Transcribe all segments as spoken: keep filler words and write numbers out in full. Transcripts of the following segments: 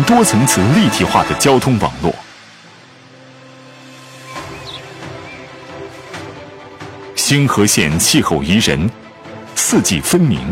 成多层次立体化的交通网络。星河县气候宜人，四季分明，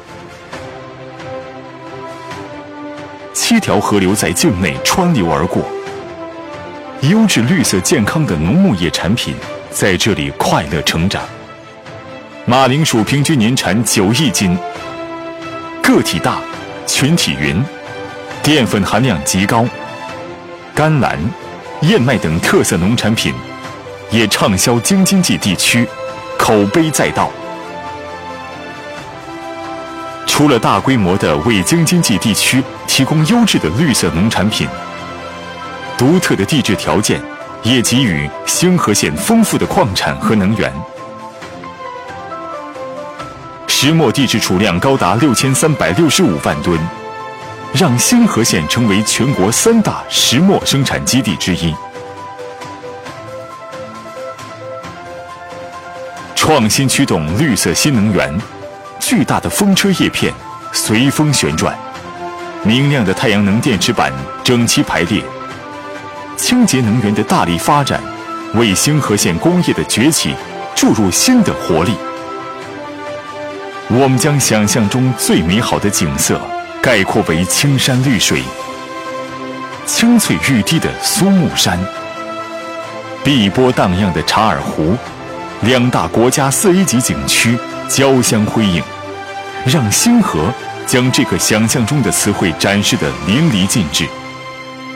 七条河流在境内穿流而过，优质绿色健康的农牧业产品在这里快乐成长。马铃薯平均年产九亿斤，个体大，群体匀，淀粉含量极高。甘蓝、燕麦等特色农产品也畅销京津冀地区，口碑载道。除了大规模的为京津冀地区提供优质的绿色农产品，独特的地质条件也给予星河县丰富的矿产和能源。石墨地质储量高达六千三百六十五万吨，让星河县成为全国三大石墨生产基地之一。创新驱动绿色新能源，巨大的风车叶片随风旋转，明亮的太阳能电池板整齐排列，清洁能源的大力发展，为星河县工业的崛起注入新的活力。我们将想象中最美好的景色概括为青山绿水、青翠欲滴的苏木山、碧波荡漾的察尔湖，两大国家四 A 级景区交相辉映，让星河将这个想象中的词汇展示得淋漓尽致。